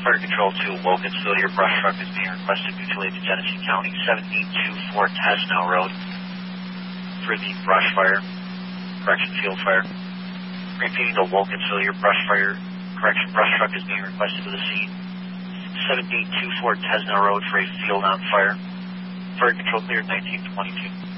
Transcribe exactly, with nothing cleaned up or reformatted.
Fire Control to Woken, so your brush truck is being requested mutually to Genesee County, seventeen twenty-four Tesno Road for the brush fire, correction field fire. Repeating the Woken, so your brush fire, correction brush truck is being requested to the scene, seventeen twenty-four Tesno Road for a field on fire. Fire Control cleared nineteen twenty-two.